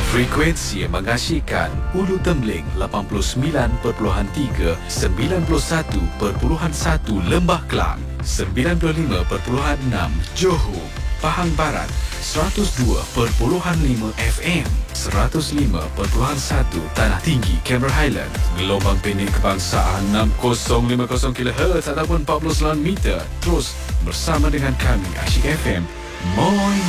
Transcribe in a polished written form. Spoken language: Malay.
Frekuensi yang mengasyikkan Ulu Tembeling 89.3, 91.1 Lembah Kelang, 95.6 Johor, Pahang Barat, 102.5 FM, 105.1 Tanah Tinggi, Cameron Highland, gelombang pendek kebangsaan 6050 kHz ataupun 49 meter. Terus bersama dengan kami Asyik FM. Moi